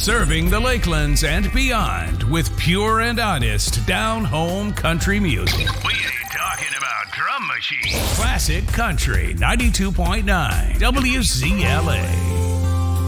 Serving the Lakelands and beyond with pure and honest down-home country music. We ain't talking about drum machines. Classic Country 92.9 WZLA.